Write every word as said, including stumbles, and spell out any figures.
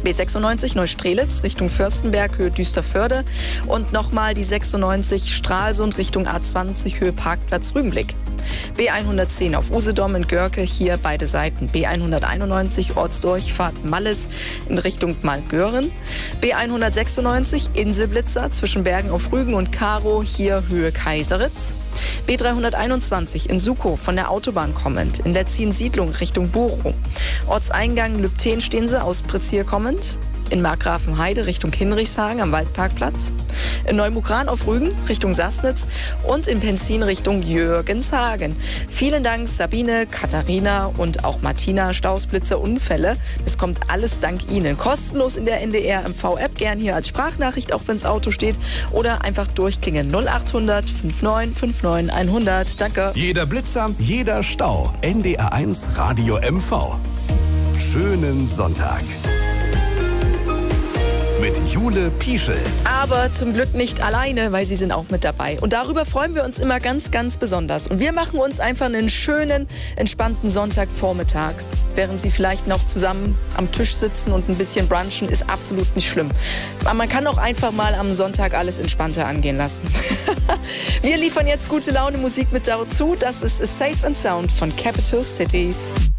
B sechsundneunzig Neustrelitz Richtung Fürstenberg, Höhe Düsterförde. Und nochmal die sechsundneunzig Stralsund Richtung A zwanzig, Höhe Parkplatz Rügenblick. B hundertzehn auf Usedom in Görke, hier beide Seiten. B hunderteinundneunzig Ortsdurchfahrt Malles in Richtung Malgören. B hundertsechsundneunzig Inselblitzer zwischen Bergen auf Rügen und Karow, hier Höhe Kaiseritz. B dreihunderteinundzwanzig in Sukow von der Autobahn kommend, in der Ziensiedlung Richtung Borow. Ortseingang Lübten stehen sie, aus Prizier kommend. In Markgrafenheide Richtung Hinrichshagen am Waldparkplatz. In Neumukran auf Rügen Richtung Sassnitz und in Penzin Richtung Jürgenshagen. Vielen Dank Sabine, Katharina und auch Martina. Stausblitze, Unfälle. Es kommt alles dank Ihnen. Kostenlos in der N D R M V-App, gern hier als Sprachnachricht, auch wenn das Auto steht. Oder einfach durchklingen null achthundert neunundfünfzig neunundfünfzig hundert. Danke. Jeder Blitzer, jeder Stau. N D R eins Radio M V. Schönen Sonntag. Mit Jule Pieschel. Aber zum Glück nicht alleine, weil Sie sind auch mit dabei. Und darüber freuen wir uns immer ganz, ganz besonders. Und wir machen uns einfach einen schönen, entspannten Sonntagvormittag. Während Sie vielleicht noch zusammen am Tisch sitzen und ein bisschen brunchen, ist absolut nicht schlimm. Aber man kann auch einfach mal am Sonntag alles entspannter angehen lassen. Wir liefern jetzt gute Laune Musik mit dazu. Das ist A Safe and Sound von Capital Cities.